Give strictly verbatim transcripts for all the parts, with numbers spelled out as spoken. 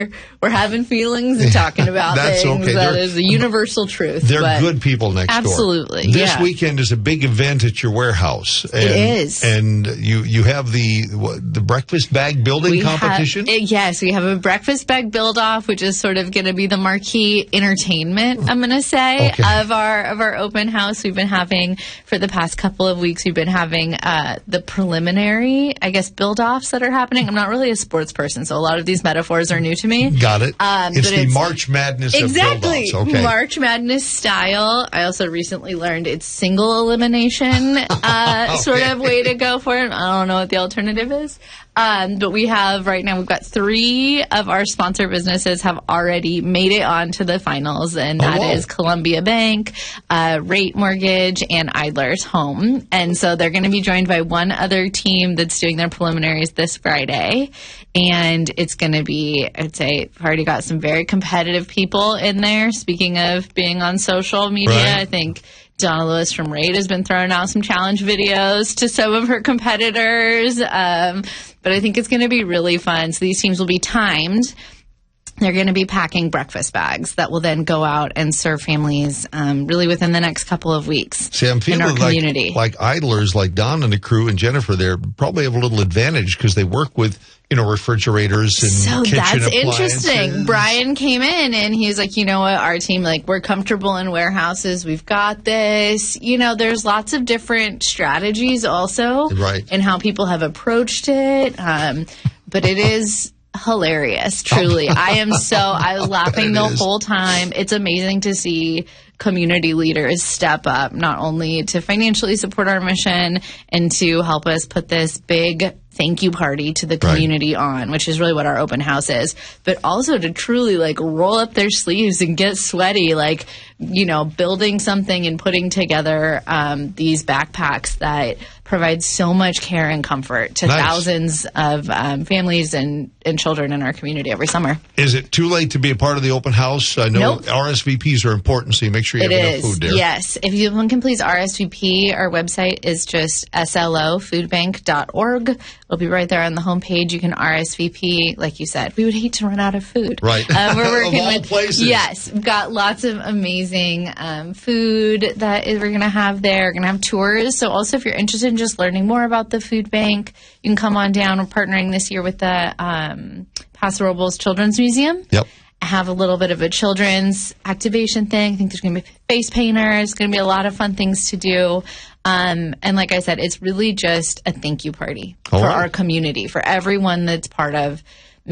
we're having feelings and talking about That's things. okay. That They're- is a universal truth. They're but good people next absolutely, door. This yeah. weekend is a big event at your warehouse. And, It is. And you, you have the what, the breakfast bag building We competition? Have, yes, we have a breakfast bag build-off, which is sort of going to be the marquee entertainment, I'm going to say, Okay. of our of our open house. We've been having, for the past couple of weeks, we've been having uh, the preliminary, I guess, build-offs that are happening. I'm not really a sports person, so a lot of these metaphors are new to me. Got it. Um, it's but the it's- March Madness Exactly. of build-offs. Okay. March Madness style. I also recently learned it's single elimination uh, Okay. sort of way to go for it. I don't know what the alternative is. Um, but we have right now, we've got three of our sponsor businesses have already made it onto the finals, and that Oh, whoa. is Columbia Bank, uh, Rate Mortgage, and Idler's Home. And so they're going to be joined by one other team that's doing their preliminaries this Friday. And it's going to be, I'd say, we've already got some very competitive people in there. Speaking of being on social media, Right. I think Donna Lewis from Rate has been throwing out some challenge videos to some of her competitors. Um, but I think it's going to be really fun. So these teams will be timed. They're going to be packing breakfast bags that will then go out and serve families um, really within the next couple of weeks. See, I'm feeling in our like, community. like idlers, like Don and the crew and Jennifer there probably have a little advantage because they work with, you know, refrigerators and So kitchen that's appliances. interesting. Brian came in and he was like, you know what, our team, like, we're comfortable in warehouses. We've got this. You know, there's lots of different strategies also Right. in how people have approached it. Um, but it is hilarious, truly. I am so, I was laughing the it is. whole time. It's amazing to see community leaders step up, not only to financially support our mission and to help us put this big thank you party to the community on, which is really what our open house is, but also to truly like roll up their sleeves and get sweaty, like, you know, building something and putting together um, these backpacks that provide so much care and comfort to Nice. thousands of um, families and, and children in our community every summer. Is it too late to be a part of the open house? I know Nope. R S V Ps are important, so you make sure you It have enough is, food there. yes. If you one can please R S V P, our website is just S L O food bank dot org. It'll be right there on the homepage. You can R S V P. Like you said, we would hate to run out of food. Right. Uh, we're Of working all with, places. Yes, we've got lots of amazing um, food that is, we're going to have there. We're going to have tours. So also, if you're interested in just learning more about the food bank, you can come on down. We're partnering this year with the um, Paso Robles Children's Museum. Yep. Have a little bit of a children's activation thing. I think there's going to be face painters. It's going to be a lot of fun things to do. Um, and like I said, it's really just a thank you party All for right. our community, for everyone that's part of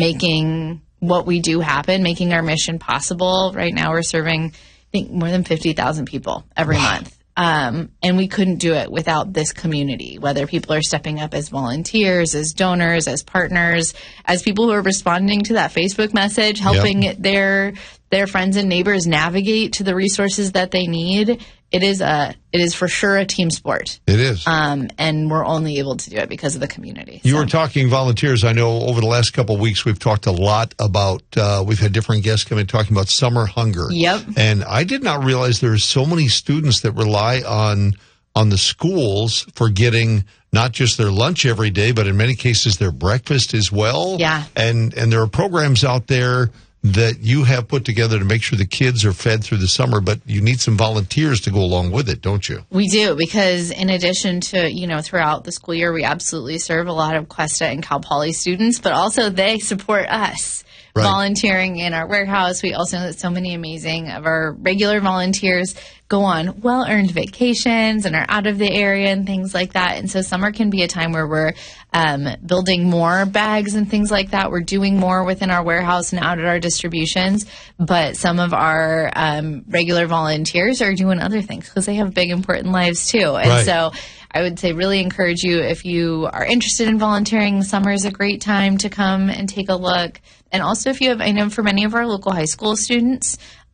making what we do happen, making our mission possible. Right now we're serving, I think, more than fifty thousand people every month. Um, and we couldn't do it without this community, whether people are stepping up as volunteers, as donors, as partners, as people who are responding to that Facebook message, helping their their friends and neighbors navigate to the resources that they need. It is a it is for sure a team sport. It is. Um, and we're only able to do it because of the community. You So- were talking volunteers. I know over the last couple of weeks we've talked a lot about, uh, we've had different guests come in talking about summer hunger. Yep. And I did not realize there's so many students that rely on on the schools for getting not just their lunch every day, but in many cases their breakfast as well. Yeah. And and there are programs out there that you have put together to make sure the kids are fed through the summer, but you need some volunteers to go along with it, don't you? We do, because in addition to, you know, throughout the school year, we absolutely serve a lot of Cuesta and Cal Poly students, but also they support us. Right. Volunteering in our warehouse. We also know that so many amazing of our regular volunteers go on well-earned vacations and are out of the area and things like that. And so summer can be a time where we're um, building more bags and things like that. We're doing more within our warehouse and out at our distributions. But some of our um, regular volunteers are doing other things because they have big, important lives too. And Right. so I would say really encourage you, if you are interested in volunteering, summer is a great time to come and take a look. And also if you have, I know for many of our local high school students,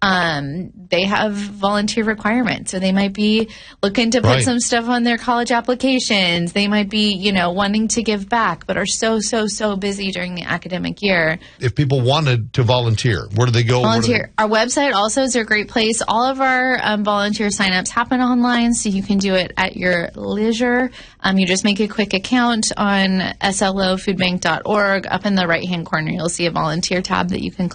um, they have volunteer requirements. So they might be looking to put Right. some stuff on their college applications. They might be, you know, wanting to give back, but are so, so, so busy during the academic year. If people wanted to volunteer, where do they go? Where do Volunteer. Our website also is a great place. All of our um, volunteer signups happen online, so you can do it at your leisure. Um, you just make a quick account on S L O food bank dot org. Up in the right-hand corner, you'll see a volunteer tab that you can